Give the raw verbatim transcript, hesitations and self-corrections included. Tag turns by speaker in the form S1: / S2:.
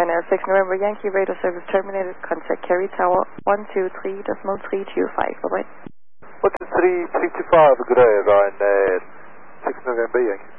S1: Ryanair six November Yankee radio service terminated. Contact Kerry Tower one two three decimal three two five. Bye bye.
S2: one two three three two five, good day, Ryanair six November Yankee.